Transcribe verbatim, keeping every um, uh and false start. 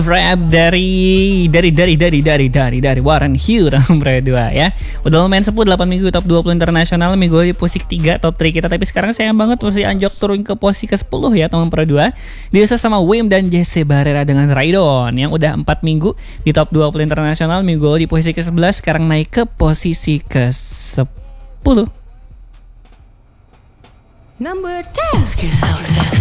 Rap dari dari dari dari dari dari dari Warren Hugh nomor dua ya. Udah lumayan sepuh delapan minggu top dua puluh internasional, minggu di posisi tiga top tiga kita, tapi sekarang sayang banget masih anjok turun ke posisi ke sepuluh ya nomor dua. Diusus sama Wim dan Jesse Barrera dengan Raidon yang udah empat minggu di top dua puluh internasional, minggu di posisi ke sebelas, sekarang naik ke posisi ke sepuluh. Number ten. Ask yourself this.